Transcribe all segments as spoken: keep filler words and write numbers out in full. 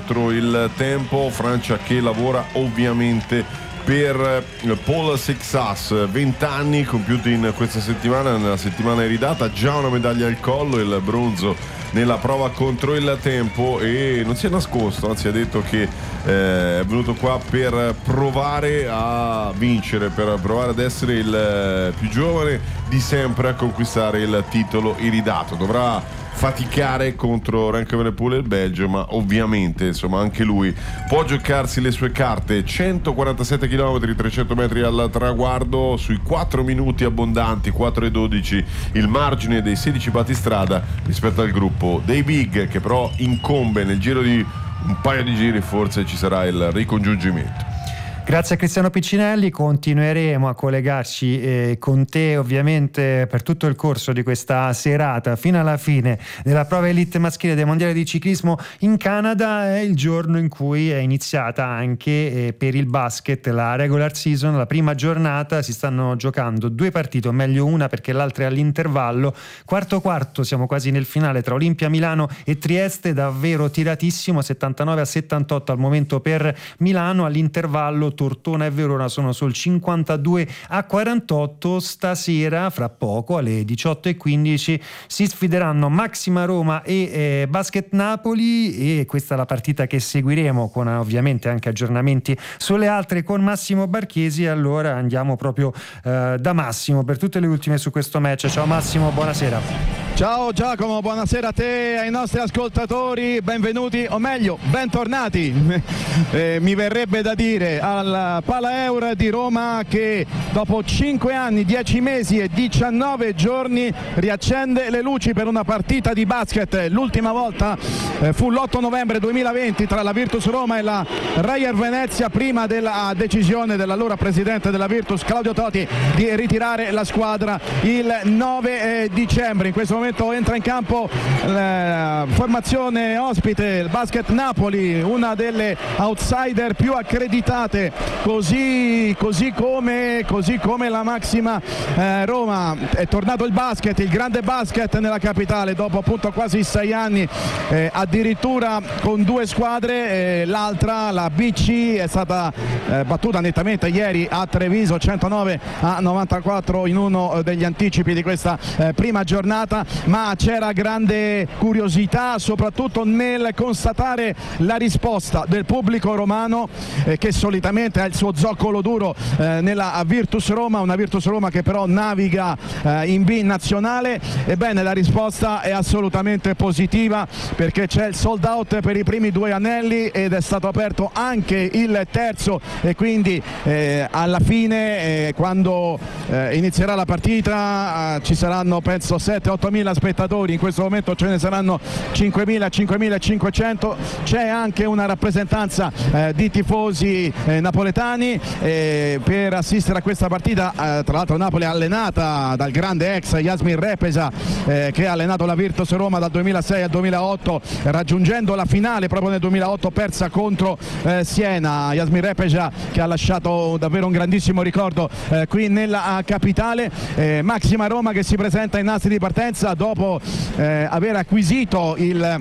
contro il tempo. Francia che lavora ovviamente per Paul Seixas, venti anni compiuti in questa settimana, nella settimana iridata, già una medaglia al collo, il bronzo nella prova contro il tempo, e non si è nascosto, anzi ha detto che eh, è venuto qua per provare a vincere, per provare ad essere il più giovane di sempre a conquistare il titolo iridato. Dovrà faticare contro Remco Evenepoel e il Belgio, ma ovviamente insomma anche lui può giocarsi le sue carte. Centoquarantasette chilometri, trecento metri al traguardo, sui quattro minuti abbondanti, quattro e dodici il margine dei sedici battistrada rispetto al gruppo dei big, che però incombe. Nel giro di un paio di giri forse ci sarà il ricongiungimento. Grazie a Cristiano Piccinelli, continueremo a collegarci eh, con te ovviamente per tutto il corso di questa serata fino alla fine della prova elite maschile dei mondiali di ciclismo in Canada. È il giorno in cui è iniziata anche eh, per il basket la regular season, la prima giornata. Si stanno giocando due partite, o meglio una perché l'altra è all'intervallo. Quarto quarto, siamo quasi nel finale tra Olimpia Milano e Trieste, davvero tiratissimo, settantanove a settantotto al momento per Milano. All'intervallo Tortona e Verona sono sul cinquantadue a quarantotto. Stasera, fra poco, alle diciotto e quindici, si sfideranno Maxima Roma e eh, Basket Napoli, e questa è la partita che seguiremo, con ovviamente anche aggiornamenti sulle altre con Massimo Barchesi. Allora andiamo proprio eh, da Massimo per tutte le ultime su questo match. Ciao Massimo, buonasera. Ciao Giacomo, buonasera a te, ai nostri ascoltatori, benvenuti, o meglio, bentornati, eh, mi verrebbe da dire, al Palaeur di Roma, che dopo cinque anni, dieci mesi e diciannove giorni riaccende le luci per una partita di basket. L'ultima volta eh, fu l'otto novembre duemilaventi tra la Virtus Roma e la Reyer Venezia, prima della decisione dell'allora presidente della Virtus, Claudio Toti, di ritirare la squadra il nove eh, dicembre. In questo momento entra in campo la formazione ospite, il Basket Napoli, una delle outsider più accreditate, così, così, come, così come la Maxima eh, Roma. È tornato il basket, il grande basket nella capitale dopo appunto quasi sei anni, eh, addirittura con due squadre. Eh, l'altra, la B C, è stata eh, battuta nettamente ieri a Treviso, centonove a novantaquattro in uno degli anticipi di questa eh, prima giornata. Ma c'era grande curiosità soprattutto nel constatare la risposta del pubblico romano, eh, che solitamente ha il suo zoccolo duro eh, nella Virtus Roma, una Virtus Roma che però naviga eh, in B nazionale. Ebbene, la risposta è assolutamente positiva, perché c'è il sold out per i primi due anelli ed è stato aperto anche il terzo, e quindi eh, alla fine eh, quando eh, inizierà la partita eh, ci saranno penso sette otto mila spettatori. In questo momento ce ne saranno cinquemila cinquemilacinquecento. C'è anche una rappresentanza eh, di tifosi eh, napoletani eh, per assistere a questa partita. Eh, tra l'altro Napoli è allenata dal grande ex Yasmin Repesa, eh, che ha allenato la Virtus Roma dal duemilasei al duemilaotto, raggiungendo la finale proprio nel duemilaotto persa contro eh, Siena. Yasmin Repesa che ha lasciato davvero un grandissimo ricordo eh, qui nella capitale. eh, Maxima Roma che si presenta in nastri di partenza dopo eh, aver acquisito il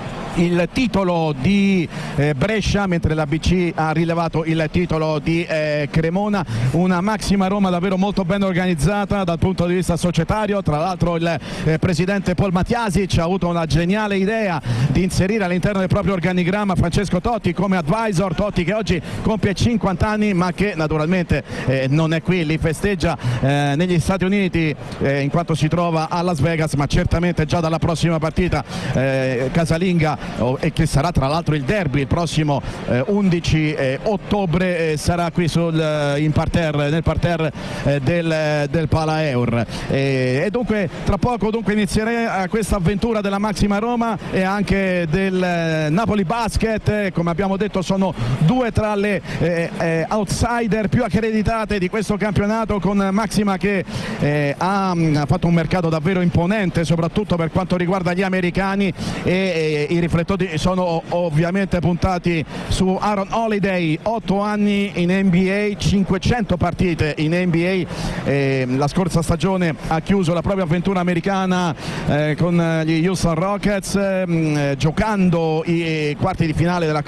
il titolo di eh, Brescia, mentre la B C ha rilevato il titolo di eh, Cremona. Una Maxima Roma davvero molto ben organizzata dal punto di vista societario. Tra l'altro il eh, presidente Paul Matjasic ha avuto una geniale idea di inserire all'interno del proprio organigramma Francesco Totti come advisor. Totti che oggi compie cinquanta anni, ma che naturalmente eh, non è qui, li festeggia eh, negli Stati Uniti eh, in quanto si trova a Las Vegas, ma certamente già dalla prossima partita eh, casalinga, e che sarà tra l'altro il derby il prossimo eh, undici eh, ottobre, eh, sarà qui sul, eh, in parterre, nel parterre eh, del, del Palaeur. E, e dunque tra poco dunque inizierà questa avventura della Maxima Roma e anche del eh, Napoli Basket. Eh, come abbiamo detto sono due tra le eh, eh, outsider più accreditate di questo campionato, con Maxima che eh, ha, ha fatto un mercato davvero imponente soprattutto per quanto riguarda gli americani, e, e i riflettori sono ovviamente puntati su Aaron Holiday, otto anni in N B A, cinquecento partite in N B A. Eh, la scorsa stagione ha chiuso la propria avventura americana eh, con gli Houston Rockets, eh, giocando i quarti di finale della